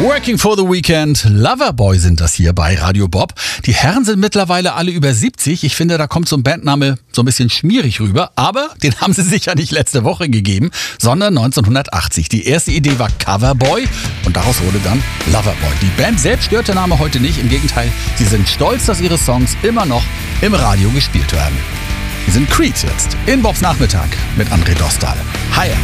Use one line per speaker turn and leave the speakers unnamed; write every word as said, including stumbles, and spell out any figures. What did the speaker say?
Working for the Weekend, Loverboy sind das hier bei Radio Bob. Die Herren sind mittlerweile alle über siebzig. Ich finde, da kommt so ein Bandname so ein bisschen schmierig rüber. Aber den haben sie sich ja nicht letzte Woche gegeben, sondern neunzehnhundertachtzig. Die erste Idee war Coverboy und daraus wurde dann Loverboy. Die Band selbst stört der Name heute nicht. Im Gegenteil, sie sind stolz, dass ihre Songs immer noch im Radio gespielt werden. Wir sind Creed jetzt in Bobs Nachmittag mit André Dostal. Hi.